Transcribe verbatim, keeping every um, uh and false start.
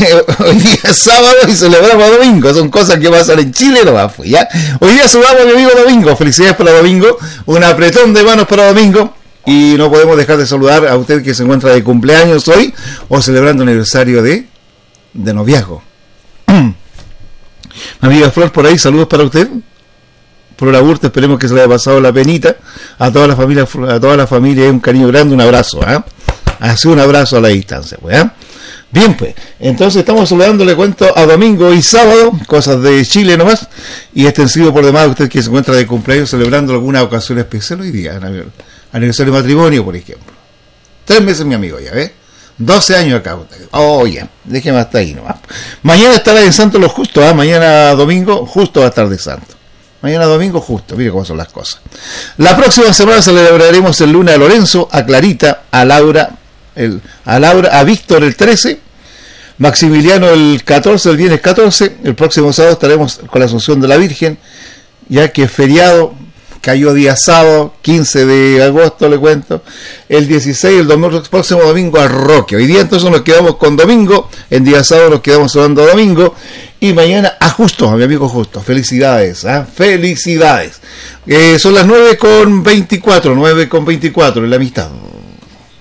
hoy día es sábado y celebramos domingo. Son cosas que pasan en Chile, no va, pues, ¿ya? Hoy día saludamos a mi amigo Domingo. Felicidades para Domingo. Un apretón de manos para Domingo. Y no podemos dejar de saludar a usted que se encuentra de cumpleaños hoy o celebrando aniversario de, de noviazgo. Mi amiga Flor por ahí, saludos para usted. Flor Aburto, esperemos que se le haya pasado la penita. A toda la familia, a toda la familia, un cariño grande, un abrazo, ¿eh? Así un abrazo a la distancia, pues, ¿eh? Bien, pues, entonces estamos saludando, le cuento, a domingo y sábado, cosas de Chile nomás, y extensivo por demás, usted que se encuentra de cumpleaños celebrando alguna ocasión especial hoy día, aniversario de matrimonio, por ejemplo. Tres meses, mi amigo, ya ves, doce años acá. Oh, ya, déjeme hasta ahí nomás. Mañana estará en Santo los Justos, ¿eh? Mañana domingo, justo va a estar de Santo. Mañana domingo, justo, mire cómo son las cosas. La próxima semana celebraremos el lunes a Lorenzo, a Clarita, a Laura, el, a Laura, a Víctor el trece, Maximiliano el catorce, el viernes catorce, el próximo sábado estaremos con la Asunción de la Virgen, ya que es feriado, cayó día sábado, quince de agosto, le cuento, el dieciséis, el domingo, el próximo domingo a Roque. Hoy día entonces nos quedamos con domingo, en día sábado nos quedamos hablando domingo, y mañana a Justo, a mi amigo Justo, felicidades, ¿eh? Felicidades. Eh, son las nueve con veinticuatro, nueve con veinticuatro, en la amistad.